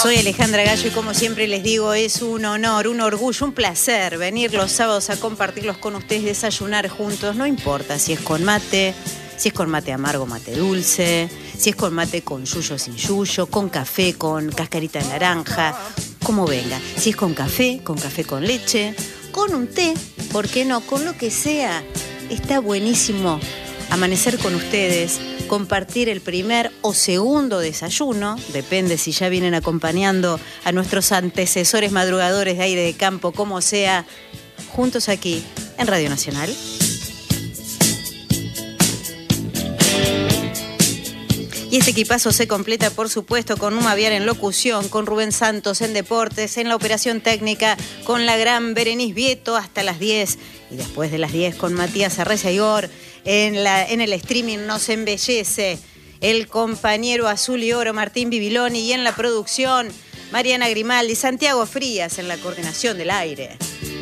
Soy Alejandra Gallo y como siempre les digo, es un honor, un orgullo, un placer venir los sábados a compartirlos con ustedes, desayunar juntos, no importa si es con mate, si es con mate amargo, mate dulce, si es con mate con yuyo, sin yuyo, con café, con cascarita de naranja, como venga. Si es con café con leche, con un té, ¿por qué no? Con lo que sea. Está buenísimo amanecer con ustedes, compartir el primer o segundo desayuno, depende si ya vienen acompañando a nuestros antecesores madrugadores de aire de campo, como sea, juntos aquí en Radio Nacional. Y este equipazo se completa, por supuesto, con Numa Viar en locución, con Rubén Santos en deportes, en la operación técnica, con la gran Berenice Vieto hasta las 10. Y después de las 10 con Matías Arreza-Igor. En el streaming nos embellece el compañero azul y oro Martín Bibiloni. Y en la producción, Mariana Grimaldi, Santiago Frías en la coordinación del aire.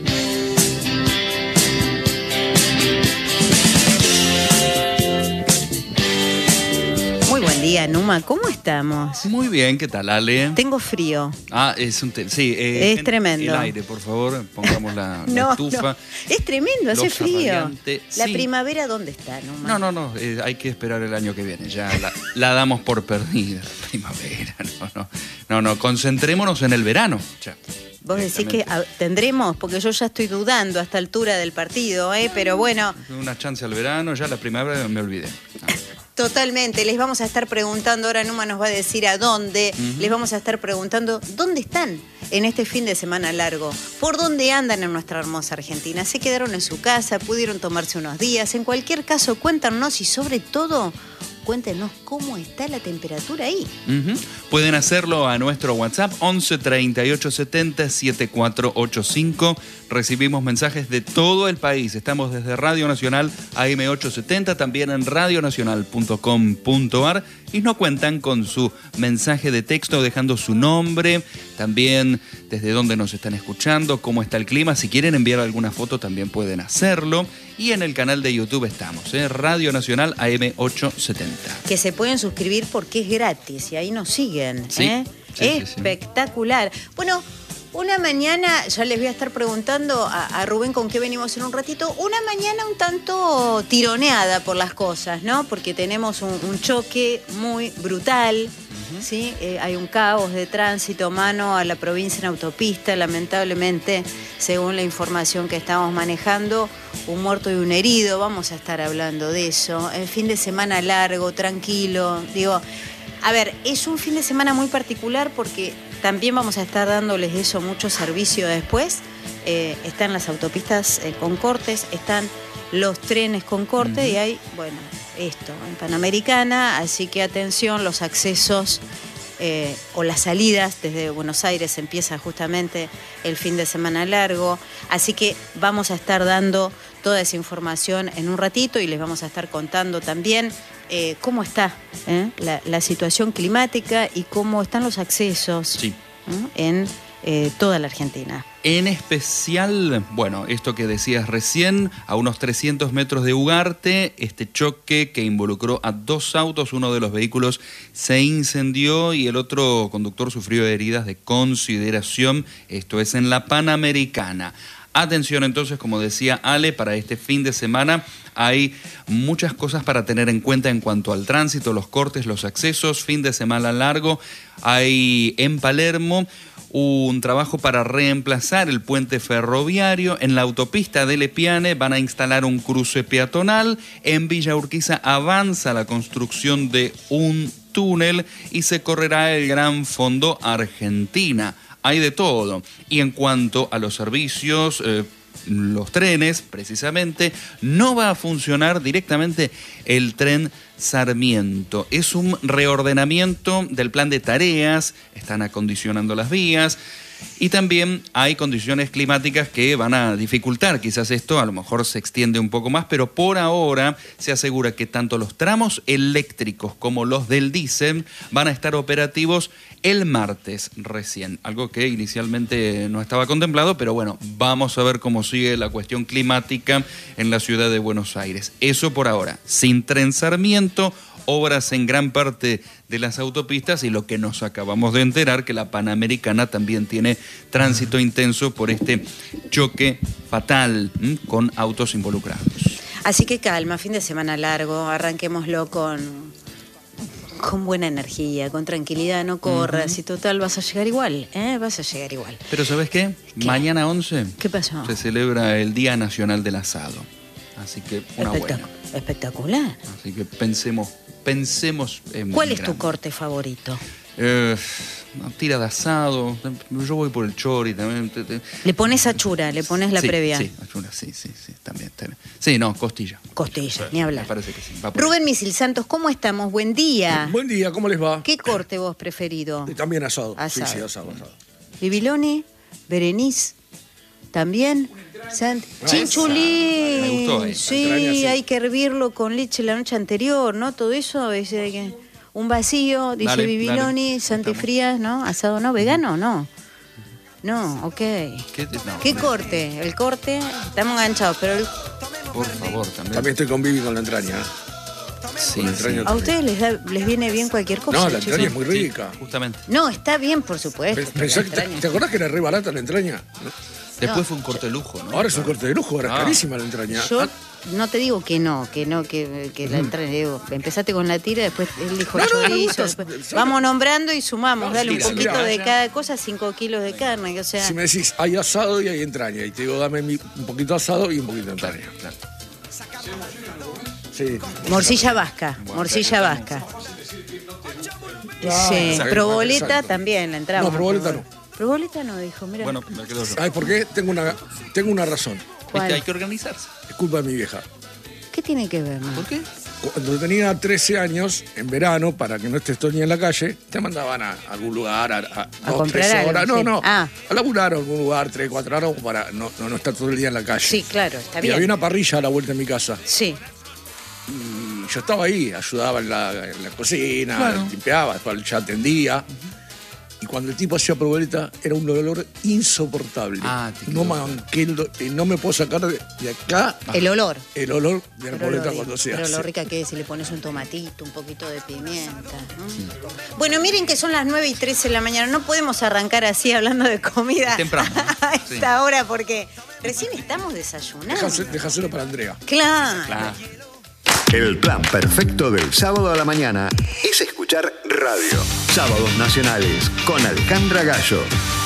Muy buen día, Numa. ¿Cómo estamos? Muy bien, ¿qué tal, Ale? Tengo frío. Es un sí. Es tremendo. El aire, por favor, pongamos la estufa. No. Es tremendo, hace frío. La sí. Primavera, ¿dónde está, Numa? No. Hay que esperar el año que viene. Ya la damos por perdida, la primavera. No. Concentrémonos en el verano. Ya. Vos decís que tendremos, porque yo ya estoy dudando a esta altura del partido, pero bueno. Una chance al verano, ya la primavera me olvidé. Totalmente, les vamos a estar preguntando, ahora Numa nos va a decir a dónde, les vamos a estar preguntando dónde están en este fin de semana largo, por dónde andan en nuestra hermosa Argentina, se quedaron en su casa, pudieron tomarse unos días, en cualquier caso cuéntanos y sobre todo cuéntenos cómo está la temperatura ahí. Pueden hacerlo a nuestro WhatsApp 11 38 70 7485. Recibimos mensajes de todo el país. Estamos desde Radio Nacional AM870, también en radionacional.com.ar y nos cuentan con su mensaje de texto dejando su nombre, también desde dónde nos están escuchando, cómo está el clima. Si quieren enviar alguna foto también pueden hacerlo. Y en el canal de YouTube estamos, Radio Nacional AM870. Que se pueden suscribir porque es gratis y ahí nos siguen. Sí, espectacular. Sí. Bueno, una mañana, ya les voy a estar preguntando a Rubén con qué venimos en un ratito, una mañana un tanto tironeada por las cosas, ¿no? Porque tenemos un choque muy brutal. ¿Sí? Hay un caos de tránsito mano a la provincia en autopista, lamentablemente, según la información que estamos manejando, un muerto y un herido, vamos a estar hablando de eso. El fin de semana largo, tranquilo, es un fin de semana muy particular porque también vamos a estar dándoles eso mucho servicio después. Están las autopistas con cortes, están los trenes con corte y hay, esto, en Panamericana, así que atención, los accesos o las salidas desde Buenos Aires empieza justamente el fin de semana largo, así que vamos a estar dando toda esa información en un ratito y les vamos a estar contando también cómo está la situación climática y cómo están los accesos en toda la Argentina. En especial, esto que decías recién, a unos 300 metros de Ugarte, este choque que involucró a dos autos, uno de los vehículos se incendió y el otro conductor sufrió heridas de consideración, esto es en la Panamericana. Atención entonces, como decía Ale, para este fin de semana hay muchas cosas para tener en cuenta en cuanto al tránsito, los cortes, los accesos, fin de semana largo. Hay en Palermo un trabajo para reemplazar el puente ferroviario. En la autopista de Lepiane van a instalar un cruce peatonal. En Villa Urquiza avanza la construcción de un túnel y se correrá el Gran Fondo Argentina. Hay de todo. Y en cuanto a los servicios, los trenes, precisamente, no va a funcionar directamente el tren Sarmiento. Es un reordenamiento del plan de tareas, están acondicionando las vías y también hay condiciones climáticas que van a dificultar. Quizás esto a lo mejor se extiende un poco más, pero por ahora se asegura que tanto los tramos eléctricos como los del diésel van a estar operativos el martes recién, algo que inicialmente no estaba contemplado, pero vamos a ver cómo sigue la cuestión climática en la ciudad de Buenos Aires. Eso por ahora, sin tren Sarmiento, obras en gran parte de las autopistas y lo que nos acabamos de enterar, que la Panamericana también tiene tránsito intenso por este choque fatal con autos involucrados. Así que calma, fin de semana largo, arranquémoslo con buena energía, con tranquilidad, no corras, y total vas a llegar igual, vas a llegar igual. Pero ¿sabes qué? Mañana 11 ¿Qué pasó? se celebra el Día Nacional del Asado. Así que una buena. Espectacular. Así que pensemos en ¿Cuál es grande. tu corte favorito? Tira de asado. Yo voy por el chori también. Le pones achura, le pones la previa. Sí, achura, sí, también. Sí, no, costilla. Costilla, ni hablar. Me parece que sí. Va por Rubén Misil Santos, ¿cómo estamos? Buen día. Buen día, ¿cómo les va? ¿Qué corte vos preferido? También asado. Asado. Sí, asado. Bibiloni, Berenice, también. Chinchulín. Me gustó, Sí, entraña, sí. hay que hervirlo con leche la noche anterior, ¿no? Todo eso, a veces hay que... Un vacío, dice Dale, Bibiloni, dale. Santifrías, ¿no? Asado no, vegano, no. No, ok. ¿Qué corte? El corte, estamos enganchados, pero el... Por favor, también. También estoy con Vivi con la entraña. Sí, la entraña ¿A ustedes les viene bien cualquier cosa? No, la chicos? entraña es muy rica. justamente. No, está bien, por supuesto. Pensá la que entraña. ¿Te acordás que era re barata la entraña? Después No. fue un corte de lujo, ¿no? Ahora es un corte de lujo, ahora es carísima la entraña. Yo no te digo que la entraña, digo, empezaste con la tira, después él dijo No, no, me chorizo, gusta. después- vamos nombrando y sumamos, dale un tira, poquito mirá. de cada cosa, 5 kilos de carne, o sea, Si me decís, hay asado y hay entraña, y te digo, dame un poquito de asado y un poquito de entraña. Claro. Sí. morcilla vasca, morcilla vasca. Sí, exacto, proboleta exacto. también la entramos. No, proboleta no. Proboleta no dijo, mira. Bueno, me quedo yo. ¿Sabes por qué? Tengo una razón. ¿Cuál? Hay que organizarse. Es culpa de mi vieja. ¿Qué tiene que ver, ¿Por qué? Cuando tenía 13 años, en verano, para que no estés todo el día en la calle, te mandaban a algún lugar a 2, comprar 3 algo, horas. sí. No, Ah. a laburar a algún lugar 3, 4 horas para no estar todo el día en la calle. Sí, claro, está Y bien. había una parrilla a la vuelta de mi casa. Sí, Y yo estaba ahí, ayudaba en la cocina, Claro. limpiaba, después ya atendía. Y cuando el tipo hacía proboleta, era un olor insoportable. Ah, te No quedó. no me puedo sacar de acá el olor. el olor de la Pero proboleta lo cuando se pero lo hace. rica que es si le pones un tomatito, un poquito de pimienta. ¿No? Bueno, miren que son las 9:13 de la mañana. No podemos arrancar así hablando de comida Temprano, a sí. esta hora porque recién estamos desayunando. Dejáselo para Andrea. Claro. Claro. El plan perfecto del sábado a la mañana es escuchar radio. Sábados Nacionales con Alejandra Gallo.